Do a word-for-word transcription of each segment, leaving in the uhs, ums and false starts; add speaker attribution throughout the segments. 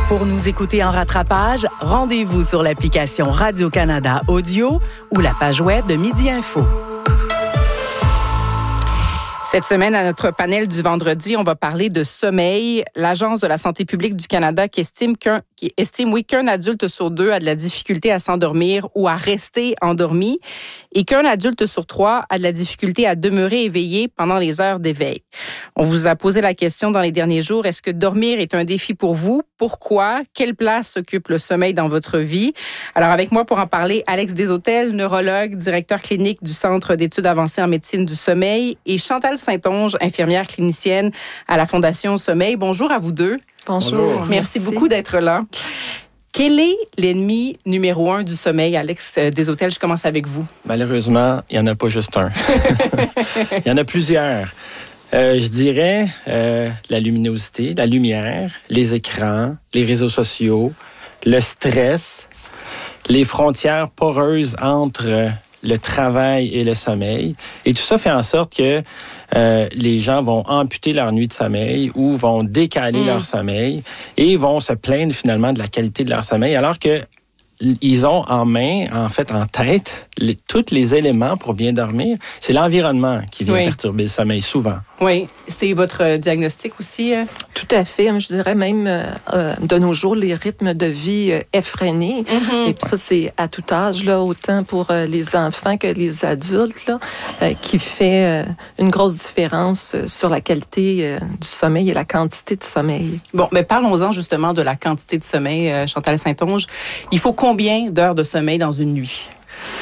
Speaker 1: Pour nous écouter en rattrapage, rendez-vous sur l'application Radio-Canada Audio ou la page web de Midi Info.
Speaker 2: Cette semaine, à notre panel du vendredi, on va parler de sommeil. L'Agence de la santé publique du Canada qui estime qu'un, qui estime, oui, qu'un adulte sur deux a de la difficulté à s'endormir ou à rester endormi et qu'un adulte sur trois a de la difficulté à demeurer éveillé pendant les heures d'éveil. On vous a posé la question dans les derniers jours, est-ce que dormir est un défi pour vous? Pourquoi? Quelle place occupe le sommeil dans votre vie? Alors, avec moi pour en parler, Alex Deshôtels, neurologue, directeur clinique du Centre d'études avancées en médecine du sommeil, et Chantal Saint-Onge, infirmière clinicienne à la Fondation Sommeil. Bonjour à vous deux.
Speaker 3: Bonjour.
Speaker 2: Bonjour. Merci, Merci beaucoup d'être là. Quel est l'ennemi numéro un du sommeil, Alex Deshôtels? Je commence avec vous.
Speaker 3: Malheureusement, il n'y en a pas juste un. Il y en a plusieurs. Euh, je dirais euh, la luminosité, la lumière, les écrans, les réseaux sociaux, le stress, les frontières poreuses entre le travail et le sommeil. Et tout ça fait en sorte que euh, les gens vont amputer leur nuit de sommeil ou vont décaler mmh. leur sommeil et vont se plaindre finalement de la qualité de leur sommeil, alors que ils ont en main, en fait, en tête, les, tous les éléments pour bien dormir. C'est l'environnement qui vient oui. perturber le sommeil, souvent.
Speaker 2: Oui. C'est votre diagnostic aussi? Euh?
Speaker 4: Tout à fait. Je dirais même, euh, de nos jours, les rythmes de vie euh, effrénés. Mm-hmm. Et puis ça, c'est à tout âge, là, autant pour euh, les enfants que les adultes, là, euh, qui fait euh, une grosse différence euh, sur la qualité euh, du sommeil et la quantité de sommeil.
Speaker 2: Bon, mais parlons-en justement de la quantité de sommeil, euh, Chantal Saint-Onge. Il faut combien d'heures de sommeil dans une nuit?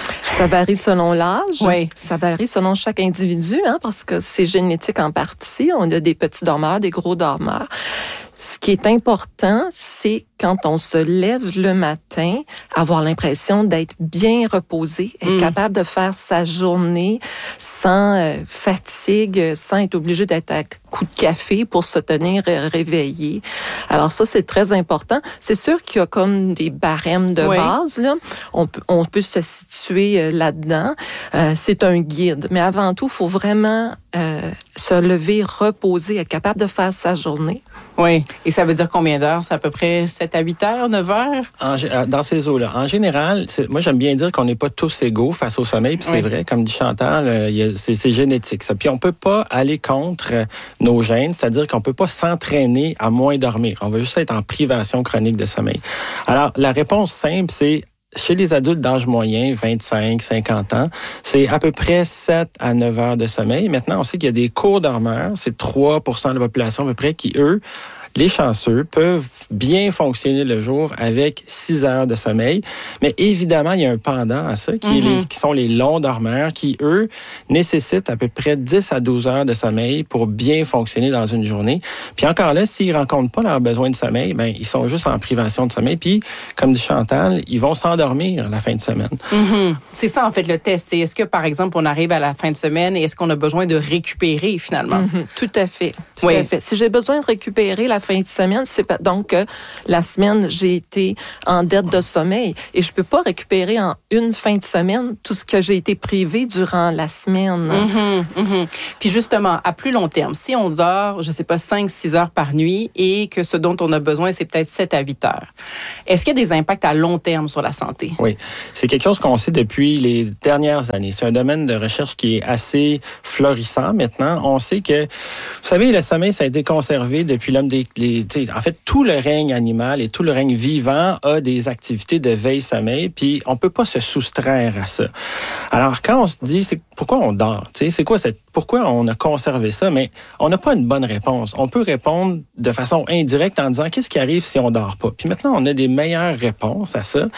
Speaker 4: Ça varie selon l'âge.
Speaker 2: Oui.
Speaker 4: Ça varie selon chaque individu, hein, parce que c'est génétique en partie. On a des petits dormeurs, des gros dormeurs. Ce qui est important, c'est quand on se lève le matin, avoir l'impression d'être bien reposé, être mmh. capable de faire sa journée sans euh, fatigue, sans être obligé d'être à coup de café pour se tenir réveillé. Alors ça, c'est très important. C'est sûr qu'il y a comme des barèmes de oui. base, là. On peut, on peut se situer euh, là-dedans. Euh, c'est un guide. Mais avant tout, il faut vraiment euh, se lever, reposer, être capable de faire sa journée.
Speaker 2: Oui. Et ça veut dire combien d'heures? C'est à peu près sept à huit heures, neuf heures?
Speaker 3: En, dans ces eaux-là. En général, c'est, moi, j'aime bien dire qu'on n'est pas tous égaux face au sommeil. Puis oui. c'est vrai, comme dit Chantal, euh, y a, c'est, c'est génétique, ça. Puis on peut pas aller contre nos gènes, c'est-à-dire qu'on peut pas s'entraîner à moins dormir. On va juste être en privation chronique de sommeil. Alors, la réponse simple, c'est chez les adultes d'âge moyen, vingt-cinq, cinquante ans, c'est à peu près sept à neuf heures de sommeil. Maintenant, on sait qu'il y a des courts dormeurs, c'est trois pour cent de la population à peu près, qui, eux, les chanceux, peuvent bien fonctionner le jour avec six heures de sommeil. Mais évidemment, il y a un pendant à ça, qui, mm-hmm. est les, qui sont les longs dormeurs, qui, eux, nécessitent à peu près dix à douze heures de sommeil pour bien fonctionner dans une journée. Puis encore là, s'ils ne rencontrent pas leurs besoins de sommeil, ben ils sont juste en privation de sommeil. Puis, comme dit Chantal, ils vont s'endormir la fin de semaine.
Speaker 2: Mm-hmm. C'est ça, en fait, le test. C'est est-ce que, par exemple, on arrive à la fin de semaine et est-ce qu'on a besoin de récupérer, finalement?
Speaker 4: Mm-hmm. Tout à fait. Tout
Speaker 2: oui.
Speaker 4: à fait. Si j'ai besoin de récupérer la fin de semaine, c'est pas, donc euh, la semaine, j'ai été en dette de sommeil et je peux pas récupérer en une fin de semaine tout ce que j'ai été privé durant la semaine.
Speaker 2: Mm-hmm, mm-hmm. Puis justement, à plus long terme, si on dort, je sais pas, cinq six heures par nuit et que ce dont on a besoin, c'est peut-être sept à huit heures, est-ce qu'il y a des impacts à long terme sur la santé?
Speaker 3: Oui, c'est quelque chose qu'on sait depuis les dernières années. C'est un domaine de recherche qui est assez florissant maintenant. On sait que, vous savez, le sommeil, ça a été conservé depuis l'homme des... Les, en fait, tout le règne animal et tout le règne vivant a des activités de veille-sommeil, puis on peut pas se soustraire à ça. Alors, quand on se dit, c'est pourquoi on dort, tu sais, c'est quoi cette, pourquoi on a conservé ça, mais on n'a pas une bonne réponse. On peut répondre de façon indirecte en disant, qu'est-ce qui arrive si on dort pas? Puis maintenant, on a des meilleures réponses à ça.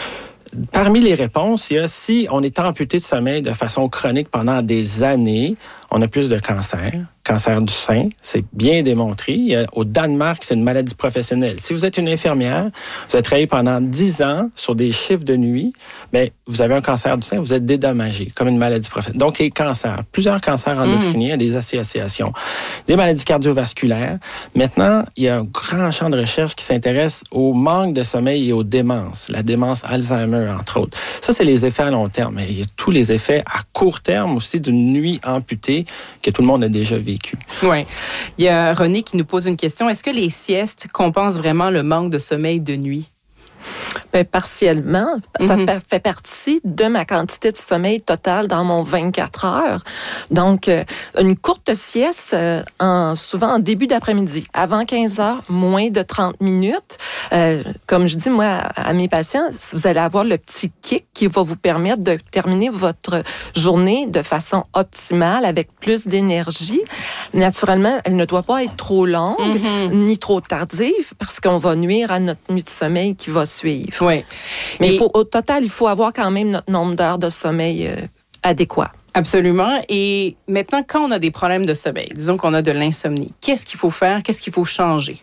Speaker 3: Parmi les réponses, il y a si on est amputé de sommeil de façon chronique pendant des années, on a plus de cancer. Cancer du sein, c'est bien démontré. Au Danemark, c'est une maladie professionnelle. Si vous êtes une infirmière, vous avez travaillé pendant dix ans sur des chiffres de nuit, bien, vous avez un cancer du sein, vous êtes dédommagé comme une maladie professionnelle. Donc, les cancers, plusieurs cancers endocriniens, mmh. des associations, des maladies cardiovasculaires. Maintenant, il y a un grand champ de recherche qui s'intéresse au manque de sommeil et aux démences, la démence Alzheimer, entre autres. Ça, c'est les effets à long terme. Mais il y a tous les effets à court terme aussi d'une nuit amputée journée que tout le monde a déjà vécu.
Speaker 2: Oui. Il y a René qui nous pose une question. Est-ce que les siestes compensent vraiment le manque de sommeil de nuit?
Speaker 4: Bien, partiellement. Ça
Speaker 2: Mm-hmm.
Speaker 4: fait partie de ma quantité de sommeil totale dans mon vingt-quatre heures. Donc, euh, une courte sieste, euh, en, souvent en début d'après-midi, avant quinze heures, moins de trente minutes. Euh, comme je dis, moi, à, à mes patients, vous allez avoir le petit kick qui va vous permettre de terminer votre journée de façon optimale, avec plus d'énergie. Naturellement, elle ne doit pas être trop longue,
Speaker 2: Mm-hmm.
Speaker 4: ni trop tardive, parce qu'on va nuire à notre nuit de sommeil qui va suivre.
Speaker 2: Oui.
Speaker 4: Mais
Speaker 2: Et-
Speaker 4: il faut, au total, il faut avoir quand même notre nombre d'heures de sommeil euh, adéquat.
Speaker 2: Absolument. Et maintenant, quand on a des problèmes de sommeil, disons qu'on a de l'insomnie, qu'est-ce qu'il faut faire? Qu'est-ce qu'il faut changer?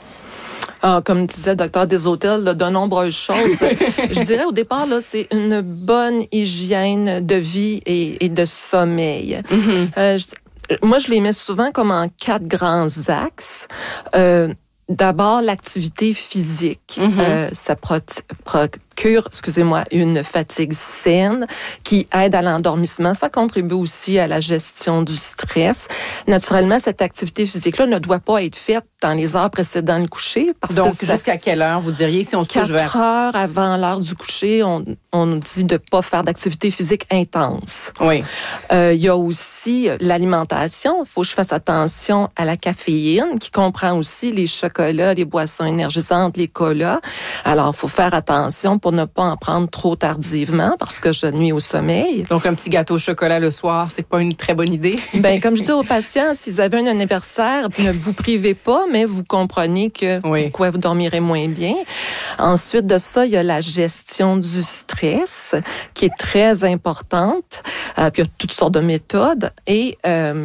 Speaker 4: Ah, comme disait Docteur Desautels, là, de nombreuses choses. Je dirais au départ, là, c'est une bonne hygiène de vie et, et de sommeil.
Speaker 2: Mm-hmm.
Speaker 4: Euh, je- moi, je les mets souvent comme en quatre grands axes. Euh, D'abord, l'activité physique.
Speaker 2: Mm-hmm.
Speaker 4: Euh, ça pro- procure, excusez-moi, une fatigue saine qui aide à l'endormissement. Ça contribue aussi à la gestion du stress. Naturellement, cette activité physique-là ne doit pas être faite dans les heures précédant le coucher. Parce
Speaker 2: Donc,
Speaker 4: que ça,
Speaker 2: jusqu'à quelle heure, vous diriez, si on se couche
Speaker 4: quatre
Speaker 2: vers...
Speaker 4: heures avant l'heure du coucher, on, on nous dit de pas faire d'activité physique intense.
Speaker 2: Oui.
Speaker 4: Euh, il y a aussi l'alimentation. Il faut que je fasse attention à la caféine, qui comprend aussi les chocolats, les boissons énergisantes, les colas. Alors, il faut faire attention pour ne pas en prendre trop tardivement, parce que je nuis au sommeil.
Speaker 2: Donc, un petit gâteau au chocolat le soir, c'est pas une très bonne idée?
Speaker 4: Ben, comme je dis aux patients, s'ils avaient un anniversaire, ne vous privez pas, mais vous comprenez que
Speaker 2: Oui.
Speaker 4: pourquoi vous dormirez moins bien. Ensuite de ça, il y a la gestion du stress, qui est très importante. Euh, puis il y a toutes sortes de méthodes. Et euh,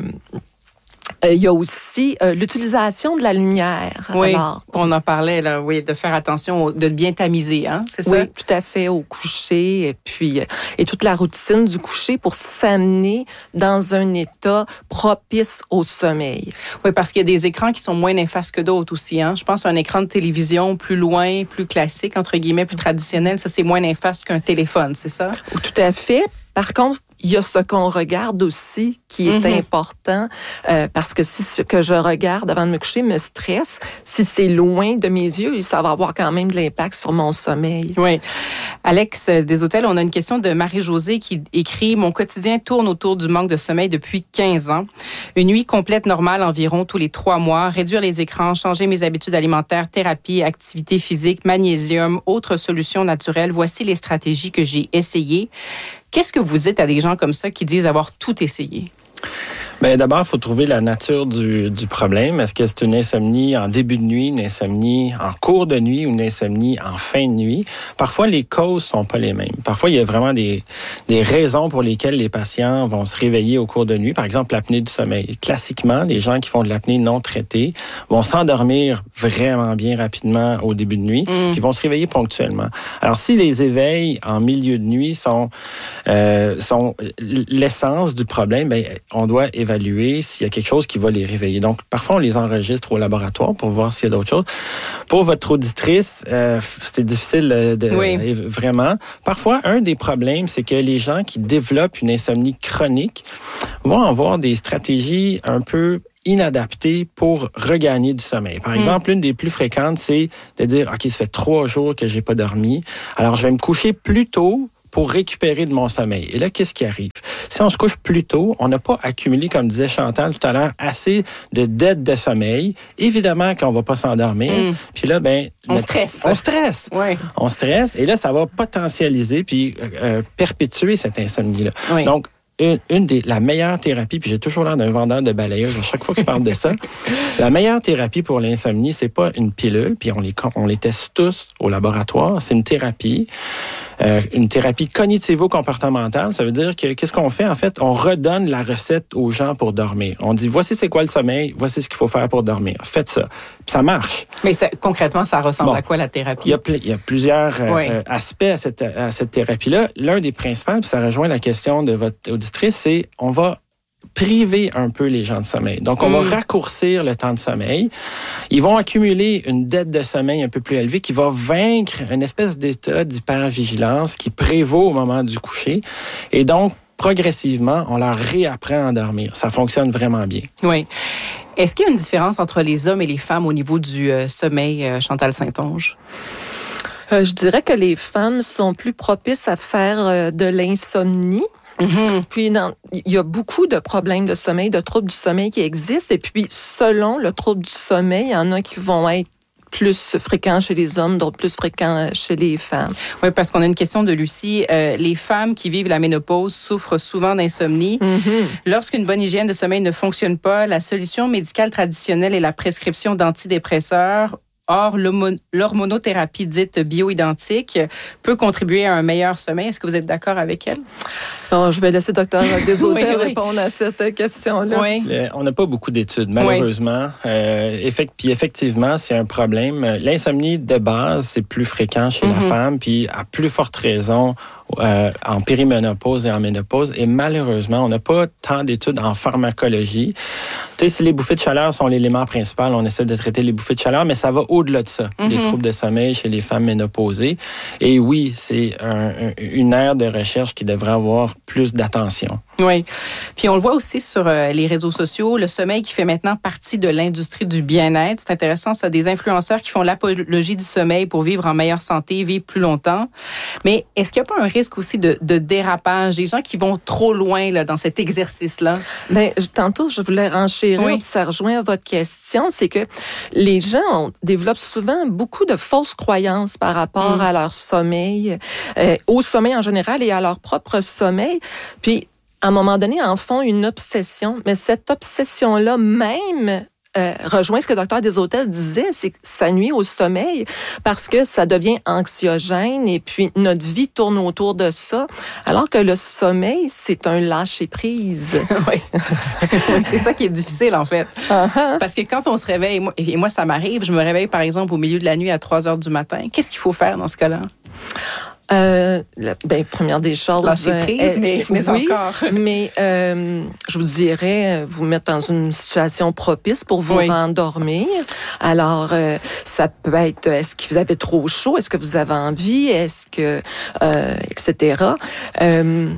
Speaker 4: euh, il y a aussi euh, l'utilisation de la lumière.
Speaker 2: Oui,
Speaker 4: Alors,
Speaker 2: on en parlait, là, oui, de faire attention, au- de bien tamiser, hein, c'est ça?
Speaker 4: oui, tout à fait, au coucher, et puis euh, et toute la routine du coucher pour s'amener dans un état propice au sommeil.
Speaker 2: Oui, parce qu'il y a des écrans qui sont moins néfastes que d'autres aussi, hein. Je pense à un écran de télévision plus loin, plus classique, entre guillemets, plus traditionnel, ça, c'est moins néfaste qu'un téléphone, c'est ça?
Speaker 4: Tout à fait. Par contre, il y a ce qu'on regarde aussi qui est
Speaker 2: Mm-hmm.
Speaker 4: important, euh, parce que si ce que je regarde avant de me coucher me stresse, si c'est loin de mes yeux, ça va avoir quand même de l'impact sur mon sommeil.
Speaker 2: Oui. Alex Desautels, on a une question de Marie-Josée qui écrit « Mon quotidien tourne autour du manque de sommeil depuis quinze ans. Une nuit complète normale environ tous les trois mois. Réduire les écrans, changer mes habitudes alimentaires, thérapie, activité physique, magnésium, autres solutions naturelles. Voici les stratégies que j'ai essayées. » Qu'est-ce que vous dites à des gens comme ça qui disent avoir tout essayé?
Speaker 3: Bien, d'abord, il faut trouver la nature du, du problème. Est-ce que c'est une insomnie en début de nuit, une insomnie en cours de nuit ou une insomnie en fin de nuit? Parfois, les causes sont pas les mêmes. Parfois, il y a vraiment des, des raisons pour lesquelles les patients vont se réveiller au cours de nuit. Par exemple, l'apnée du sommeil. Classiquement, les gens qui font de l'apnée non traitée vont s'endormir vraiment bien rapidement au début de nuit,
Speaker 2: Mm.
Speaker 3: puis vont se réveiller ponctuellement. Alors, si les éveils en milieu de nuit sont, euh, sont l'essence du problème, bien, on doit évaluer s'il y a quelque chose qui va les réveiller. Donc, parfois, on les enregistre au laboratoire pour voir s'il y a d'autres choses. Pour votre auditrice, euh, c'était difficile de
Speaker 2: Oui.
Speaker 3: euh, vraiment. Parfois, un des problèmes, c'est que les gens qui développent une insomnie chronique vont avoir des stratégies un peu inadaptées pour regagner du sommeil. Par exemple, l'une des plus fréquentes, c'est de dire, OK, ça fait trois jours que j'ai pas dormi, alors je vais me coucher plus tôt pour récupérer de mon sommeil. Et là, qu'est-ce qui arrive? Si on se couche plus tôt, on n'a pas accumulé, comme disait Chantal tout à l'heure, assez de dettes de sommeil. Évidemment qu'on va pas s'endormir.
Speaker 2: Mm.
Speaker 3: Puis là, ben,
Speaker 2: On
Speaker 3: notre-
Speaker 2: stresse.
Speaker 3: On stresse.
Speaker 2: Oui.
Speaker 3: On stresse. Et là, ça va potentialiser puis euh, euh, perpétuer cette insomnie-là.
Speaker 2: Oui.
Speaker 3: Donc, une, une des la meilleure thérapie, puis j'ai toujours l'air d'un vendeur de balayeuse à chaque fois que je parle de ça. La meilleure thérapie pour l'insomnie, c'est pas une pilule, puis on les on les teste tous au laboratoire. C'est une thérapie. Euh, une thérapie cognitivo-comportementale, ça veut dire que qu'est-ce qu'on fait? En fait, on redonne la recette aux gens pour dormir. On dit, voici c'est quoi le sommeil, voici ce qu'il faut faire pour dormir. Faites ça. Puis ça marche.
Speaker 2: Mais ça, concrètement, ça ressemble
Speaker 3: Bon.
Speaker 2: à quoi la thérapie?
Speaker 3: Il y a, pl- il y a plusieurs euh,
Speaker 2: Oui.
Speaker 3: euh, aspects à cette, à cette thérapie-là. L'un des principaux, puis ça rejoint la question de votre auditrice, c'est on va priver un peu les gens de sommeil. Donc, on
Speaker 2: Mm.
Speaker 3: va raccourcir le temps de sommeil. Ils vont accumuler une dette de sommeil un peu plus élevée qui va vaincre une espèce d'état d'hypervigilance qui prévaut au moment du coucher. Et donc, progressivement, on leur réapprend à dormir. Ça fonctionne vraiment bien.
Speaker 2: Oui. Est-ce qu'il y a une différence entre les hommes et les femmes au niveau du euh, sommeil, euh, Chantal Saint-Onge?
Speaker 4: Euh, je dirais que les femmes sont plus propices à faire euh, de l'insomnie. Mm-hmm. Puis, dans, il y a beaucoup de problèmes de sommeil, de troubles du sommeil qui existent. Et puis, selon le trouble du sommeil, il y en a qui vont être plus fréquents chez les hommes, d'autres plus fréquents chez les femmes.
Speaker 2: Oui, parce qu'on a une question de Lucie. Euh, les femmes qui vivent la ménopause souffrent souvent d'insomnie. Mm-hmm. Lorsqu'une bonne hygiène de sommeil ne fonctionne pas, la solution médicale traditionnelle est la prescription d'antidépresseurs. Or, l'hormonothérapie dite bioidentique peut contribuer à un meilleur sommeil. Est-ce que vous êtes d'accord avec elle?
Speaker 4: Alors, je vais laisser le docteur Desautels
Speaker 2: oui, oui.
Speaker 4: répondre à cette question-là.
Speaker 2: Oui.
Speaker 3: Le, on n'a pas beaucoup d'études, malheureusement. Oui. Euh, effect, puis effectivement, c'est un problème. L'insomnie de base, c'est plus fréquent chez mm-hmm. la femme, puis à plus forte raison euh, en périménopause et en ménopause. Et malheureusement, on n'a pas tant d'études en pharmacologie. Tu sais, si les bouffées de chaleur sont l'élément principal, on essaie de traiter les bouffées de chaleur, mais ça va au-delà de ça, mm-hmm. les troubles de sommeil chez les femmes ménopausées. Et oui, c'est un, un, une aire de recherche qui devrait avoir plus d'attention.
Speaker 2: Oui. Puis on le voit aussi sur euh, les réseaux sociaux, le sommeil qui fait maintenant partie de l'industrie du bien-être. C'est intéressant, ça, des influenceurs qui font l'apologie du sommeil pour vivre en meilleure santé, vivre plus longtemps. Mais est-ce qu'il n'y a pas un risque aussi de, de dérapage, des gens qui vont trop loin là, dans cet exercice-là?
Speaker 4: Bien, tantôt, je voulais renchérir, oui. ça rejoint à votre question, c'est que les gens ont, développent souvent beaucoup de fausses croyances par rapport mmh. à leur sommeil, euh, au sommeil en général et à leur propre sommeil. Puis, à un moment donné, en font une obsession. Mais cette obsession-là, même, euh, rejoint ce que le docteur Desautels disait, c'est que ça nuit au sommeil parce que ça devient anxiogène et puis notre vie tourne autour de ça. Alors que le sommeil, c'est un lâcher-prise.
Speaker 2: Oui. C'est ça qui est difficile, en fait. Uh-huh. Parce que quand on se réveille, moi, et moi, ça m'arrive, je me réveille, par exemple, au milieu de la nuit à trois heures du matin. Qu'est-ce qu'il faut faire dans ce cas-là?
Speaker 4: Euh, la, ben, première des choses.
Speaker 2: Lâcher prise, euh, mais, mais
Speaker 4: oui,
Speaker 2: encore.
Speaker 4: Mais euh, je vous dirais, vous mettre dans une situation propice pour vous oui. rendormir. Alors, euh, ça peut être, est-ce que vous avez trop chaud? Est-ce que vous avez envie? Est-ce que, euh, et cetera. Euh,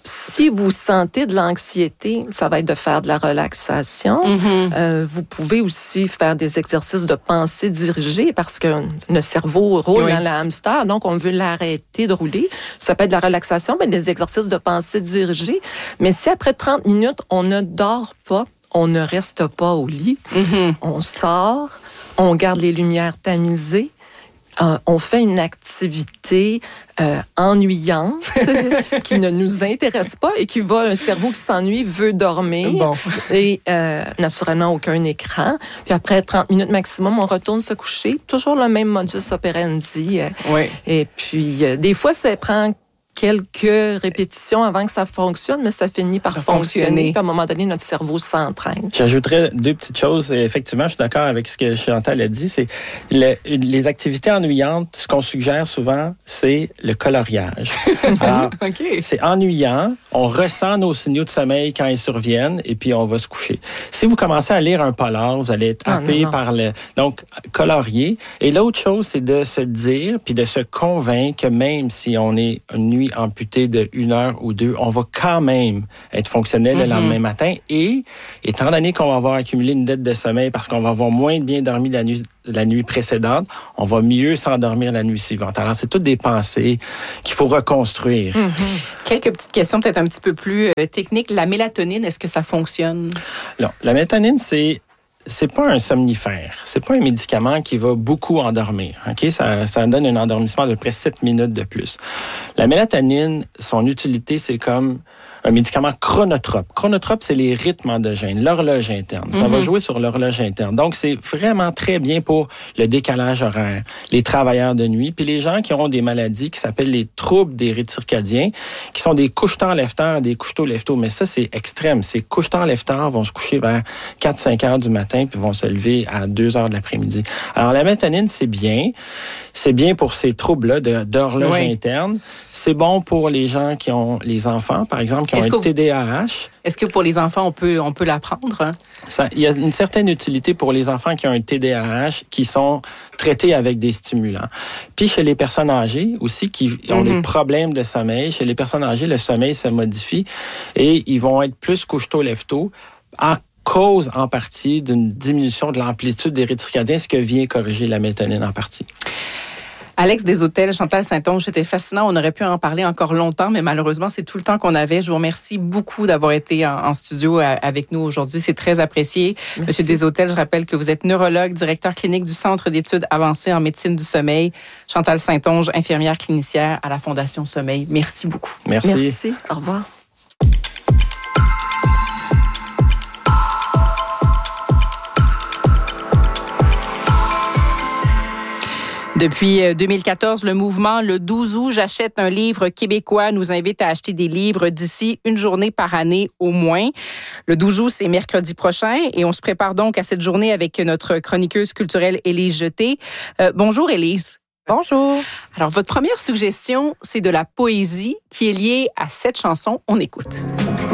Speaker 4: Si vous sentez de l'anxiété, ça va être de faire de la relaxation. Mm-hmm. Euh, vous pouvez aussi faire des exercices de pensée dirigée parce que le cerveau roule oui. dans le hamster, donc on veut l'arrêter de rouler. Ça peut être de la relaxation, mais des exercices de pensée dirigée. Mais si après trente minutes, on ne dort pas, on ne reste pas au lit, mm-hmm. on sort, on garde les lumières tamisées, Euh, on fait une activité euh, ennuyante qui ne nous intéresse pas et qui va, un cerveau qui s'ennuie veut dormir. Bon. Et euh, naturellement, aucun écran. Puis après trente minutes maximum, on retourne se coucher. Toujours le même modus operandi. Euh,
Speaker 2: oui.
Speaker 4: Et puis, euh, des fois, ça prend quelques répétitions avant que ça fonctionne, mais ça finit par ça fonctionner. Puis à un moment donné, notre cerveau s'entraîne.
Speaker 3: J'ajouterais deux petites choses. Et effectivement, je suis d'accord avec ce que Chantal a dit. C'est le, les activités ennuyantes. Ce qu'on suggère souvent, c'est le coloriage. Alors, okay. c'est ennuyant. On ressent nos signaux de sommeil quand ils surviennent et puis on va se coucher. Si vous commencez à lire un polar, vous allez être happé ah, par le... Donc, colorier. Et l'autre chose, c'est de se dire puis de se convaincre que même si on est une nuit amputée de une heure ou deux, on va quand même être fonctionnel mm-hmm. le lendemain matin. Et étant donné qu'on va avoir accumulé une dette de sommeil parce qu'on va avoir moins bien dormi la nuit, la nuit précédente, on va mieux s'endormir la nuit suivante. Alors, c'est toutes des pensées qu'il faut reconstruire.
Speaker 2: Mm-hmm. Quelques petites questions peut-être un petit peu plus euh, techniques. La mélatonine, est-ce que ça fonctionne? Non.
Speaker 3: La mélatonine, c'est c'est pas un somnifère. C'est pas un médicament qui va beaucoup endormir. OK? Ça, ça donne un endormissement de près de sept minutes de plus. La mélatonine, son utilité, c'est comme un médicament chronotrope. Chronotrope, c'est les rythmes endogènes, l'horloge interne. Ça mm-hmm. va jouer sur l'horloge interne. Donc, c'est vraiment très bien pour le décalage horaire, les travailleurs de nuit, puis les gens qui auront des maladies qui s'appellent les troubles des rythmes circadiens, qui sont des couche-tard lève-tard, des couche-tôt lève-tôt. Mais ça, c'est extrême. Ces couche-tard lève-tard vont se coucher vers quatre cinq heures du matin, puis vont se lever à deux heures de l'après-midi. Alors, la mélatonine, c'est bien. C'est bien pour ces troubles-là de, d'horloge oui. interne. C'est bon pour les gens qui ont les enfants, par exemple, qui ont
Speaker 2: Est-ce
Speaker 3: un
Speaker 2: que vous-
Speaker 3: T D A H.
Speaker 2: Est-ce que pour les enfants, on peut, on peut l'apprendre? Hein?
Speaker 3: Ça, il y a une certaine utilité pour les enfants qui ont un T D A H qui sont traités avec des stimulants. Puis chez les personnes âgées aussi qui ont
Speaker 2: Mm-hmm.
Speaker 3: des problèmes de sommeil, chez les personnes âgées, le sommeil se modifie et ils vont être plus couche-tôt, lève-tôt en cause en partie d'une diminution de l'amplitude des rythmes circadiens, ce que vient corriger la mélatonine en partie.
Speaker 2: Alex Deshôtels, Chantal Saint-Onge, c'était fascinant. On aurait pu en parler encore longtemps, mais malheureusement, c'est tout le temps qu'on avait. Je vous remercie beaucoup d'avoir été en, en studio avec nous aujourd'hui. C'est très apprécié.
Speaker 4: Merci.
Speaker 2: Monsieur Deshôtels, je rappelle que vous êtes neurologue, directeur clinique du Centre d'études avancées en médecine du sommeil. Chantal Saint-Onge, infirmière clinicienne à la Fondation Sommeil. Merci beaucoup.
Speaker 3: Merci.
Speaker 4: Merci. Au revoir.
Speaker 2: Depuis deux mille quatorze, le mouvement Le douze août, j'achète un livre québécois nous invite à acheter des livres d'ici une journée par année au moins. Le douze août, c'est mercredi prochain et on se prépare donc à cette journée avec notre chroniqueuse culturelle Élise Jeté. Euh, bonjour Élise.
Speaker 5: Bonjour.
Speaker 2: Alors, votre première suggestion, c'est de la poésie qui est liée à cette chanson. On écoute.